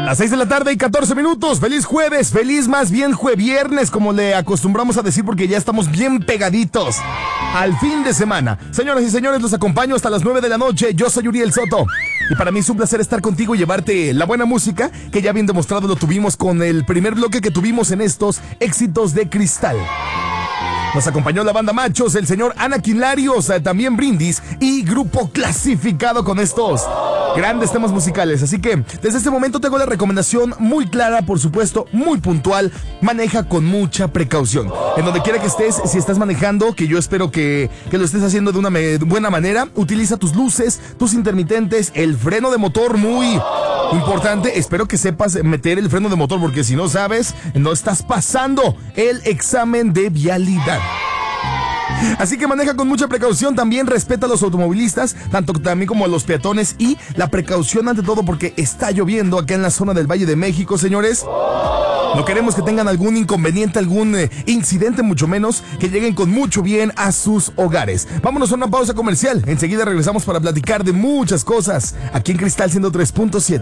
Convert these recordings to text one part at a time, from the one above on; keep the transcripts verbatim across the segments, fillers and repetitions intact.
las seis de la tarde y catorce minutos. Feliz jueves, feliz más bien jueviernes, como le acostumbramos a decir, porque ya estamos bien pegaditos al fin de semana. Señoras y señores, los acompaño hasta las nueve de la noche. Yo soy Uriel Soto y para mí es un placer estar contigo y llevarte la buena música, que ya bien demostrado lo tuvimos con el primer bloque que tuvimos en estos éxitos de cristal. Nos acompañó la banda Machos, el señor Anakin Larios, también Brindis y Grupo Clasificado con estos grandes temas musicales. Así que desde este momento tengo la recomendación muy clara, por supuesto, muy puntual. Maneja con mucha precaución. En donde quiera que estés, si estás manejando, que yo espero que, que lo estés haciendo de una me- buena manera, utiliza tus luces, tus intermitentes, el freno de motor muy importante. Espero que sepas meter el freno de motor, porque si no sabes, no estás pasando el examen de vialidad. Así que maneja con mucha precaución, también respeta a los automovilistas, tanto también como a los peatones, y la precaución ante todo porque está lloviendo acá en la zona del Valle de México, señores. No queremos que tengan algún inconveniente, algún eh, incidente, mucho menos que lleguen con mucho bien a sus hogares. Vámonos a una pausa comercial, enseguida regresamos para platicar de muchas cosas aquí en Cristal ciento tres punto siete.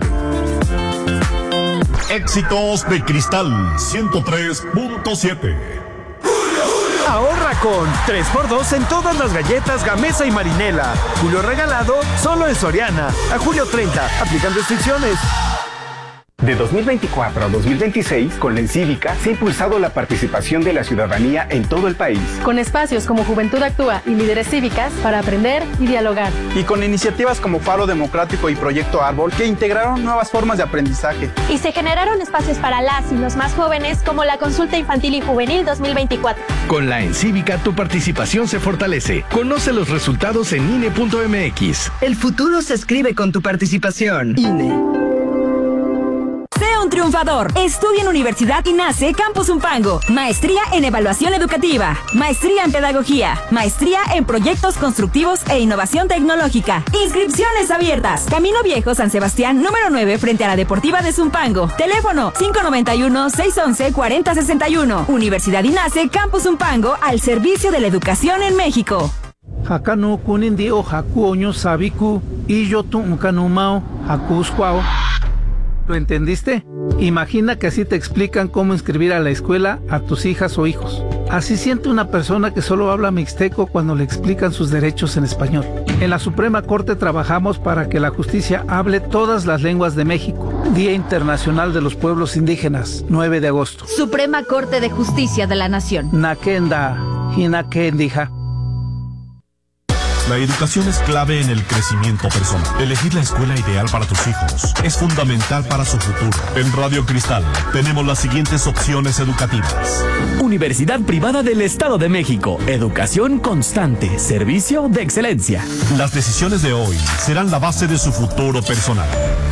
Éxitos de Cristal ciento tres punto siete. Ahorra con tres por dos en todas las galletas Gamesa y Marinela. Julio regalado solo en Soriana. A julio treinta. Aplican restricciones. De dos mil veinticuatro a dos mil veintiséis, con la Encívica se ha impulsado la participación de la ciudadanía en todo el país. Con espacios como Juventud Actúa y Líderes Cívicas para aprender y dialogar. Y con iniciativas como Faro Democrático y Proyecto Árbol, que integraron nuevas formas de aprendizaje. Y se generaron espacios para las y los más jóvenes, como la Consulta Infantil y Juvenil dos mil veinticuatro. Con la Encívica tu participación se fortalece. Conoce los resultados en I N E punto M X. El futuro se escribe con tu participación. I N E. Sé un triunfador. Estudia en Universidad INACE Campus Zumpango. Maestría en Evaluación Educativa. Maestría en Pedagogía. Maestría en Proyectos Constructivos e Innovación Tecnológica. Inscripciones abiertas. Camino Viejo, San Sebastián, número nueve, frente a la Deportiva de Zumpango. Teléfono cinco nueve uno, seis uno uno, cuatro cero seis uno. Universidad INACE Campus Zumpango, al servicio de la educación en México. Hakanu kunindi o haku oño sabiku y yo tu unkanumao hakuskwao. ¿Lo entendiste? Imagina que así te explican cómo inscribir a la escuela a tus hijas o hijos. Así siente una persona que solo habla mixteco cuando le explican sus derechos en español. En la Suprema Corte trabajamos para que la justicia hable todas las lenguas de México. Día Internacional de los Pueblos Indígenas, nueve de agosto. Suprema Corte de Justicia de la Nación. Nakenda, hinakendija. La educación es clave en el crecimiento personal. Elegir la escuela ideal para tus hijos es fundamental para su futuro. En Radio Cristal tenemos las siguientes opciones educativas. Universidad Privada del Estado de México. Educación constante. Servicio de excelencia. Las decisiones de hoy serán la base de su futuro personal.